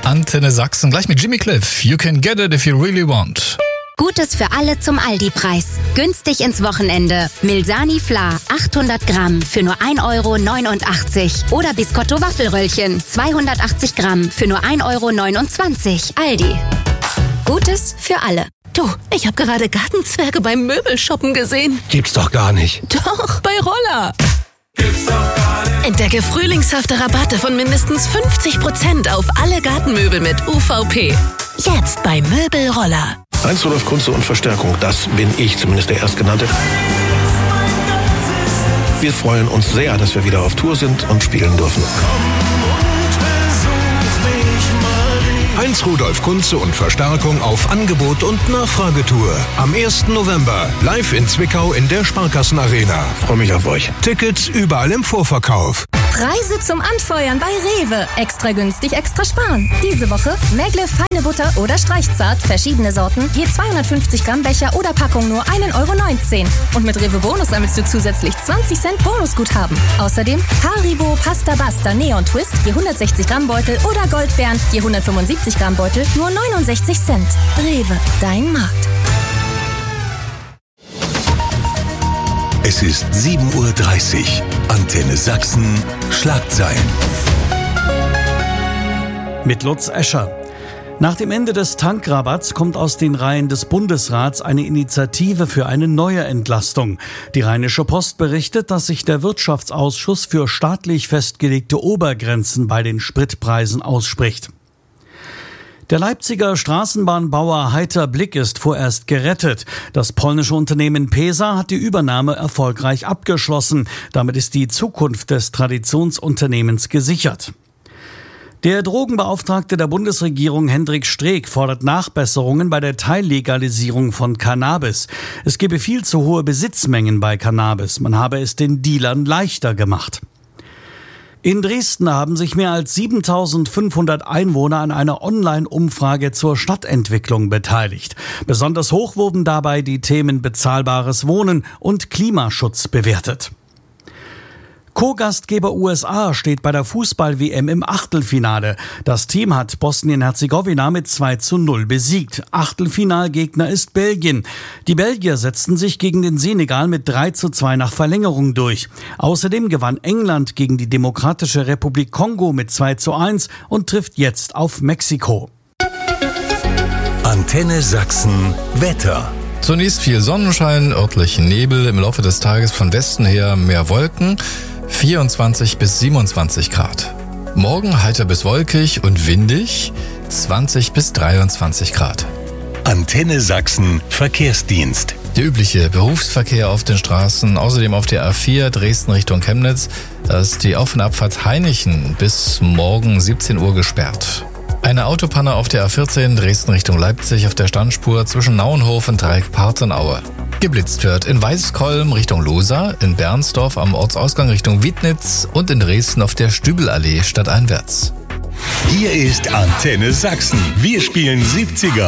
Antenne Sachsen. Gleich mit Jimmy Cliff. You can get it if you really want. Gutes für alle zum Aldi-Preis. Günstig ins Wochenende. Milsani Fla 800 Gramm für nur 1,89 € oder Biscotto Waffelröllchen 280 Gramm für nur 1,29 € Aldi. Gutes für alle. Du, ich habe gerade Gartenzwerge beim Möbelshoppen gesehen. Gibt's doch gar nicht. Doch, bei Roller. Gibt's doch gar nicht. Entdecke frühlingshafte Rabatte von mindestens 50% auf alle Gartenmöbel mit UVP. Jetzt bei Möbelroller. Heinz Rudolf Kunze und Verstärkung, das bin ich, zumindest der Erstgenannte. Wir freuen uns sehr, dass wir wieder auf Tour sind und spielen dürfen. Heinz Rudolf Kunze und Verstärkung auf Angebot und Nachfragetour. Am 1. November live in Zwickau in der Sparkassenarena. Freue mich auf euch. Tickets überall im Vorverkauf. Preise zum Anfeuern bei Rewe. Extra günstig, extra sparen. Diese Woche Mägle, feine Butter oder Streichzart, verschiedene Sorten, je 250 Gramm Becher oder Packung nur 1,19 €. Und mit Rewe Bonus sammelst du zusätzlich 20 Cent Bonusguthaben. Außerdem Haribo, Pasta Basta, Neon Twist, je 160 Gramm Beutel oder Goldbeeren, je 175 Gramm Beutel, nur 69 Cent. Rewe, dein Markt. Es ist 7:30 Uhr. Antenne Sachsen. Schlagzeilen. Mit Lutz Escher. Nach dem Ende des Tankrabatts kommt aus den Reihen des Bundesrats eine Initiative für eine neue Entlastung. Die Rheinische Post berichtet, dass sich der Wirtschaftsausschuss für staatlich festgelegte Obergrenzen bei den Spritpreisen ausspricht. Der Leipziger Straßenbahnbauer Heiter Blick ist vorerst gerettet. Das polnische Unternehmen PESA hat die Übernahme erfolgreich abgeschlossen. Damit ist die Zukunft des Traditionsunternehmens gesichert. Der Drogenbeauftragte der Bundesregierung Hendrik Streeck fordert Nachbesserungen bei der Teillegalisierung von Cannabis. Es gebe viel zu hohe Besitzmengen bei Cannabis. Man habe es den Dealern leichter gemacht. In Dresden haben sich mehr als 7.500 Einwohner an einer Online-Umfrage zur Stadtentwicklung beteiligt. Besonders hoch wurden dabei die Themen bezahlbares Wohnen und Klimaschutz bewertet. Co-Gastgeber USA steht bei der Fußball-WM im Achtelfinale. Das Team hat Bosnien-Herzegowina mit 2:0 besiegt. Achtelfinalgegner ist Belgien. Die Belgier setzten sich gegen den Senegal mit 3:2 nach Verlängerung durch. Außerdem gewann England gegen die Demokratische Republik Kongo mit 2:1 und trifft jetzt auf Mexiko. Antenne Sachsen. Wetter. Zunächst viel Sonnenschein, örtlichen Nebel, im Laufe des Tages von Westen her mehr Wolken, 24 bis 27 Grad. Morgen heiter bis wolkig und windig, 20 bis 23 Grad. Antenne Sachsen Verkehrsdienst. Der übliche Berufsverkehr auf den Straßen, außerdem auf der A4 Dresden Richtung Chemnitz, da ist die Auf- und Abfahrt Hainichen bis morgen 17 Uhr gesperrt. Eine Autopanne auf der A14 Dresden Richtung Leipzig auf der Standspur zwischen Nauenhof und Dreieck-Partenaue. Geblitzt wird in Weißkolm Richtung Losa, in Bernsdorf am Ortsausgang Richtung Wiednitz und in Dresden auf der Stübelallee stadteinwärts. Hier ist Antenne Sachsen. Wir spielen 70er.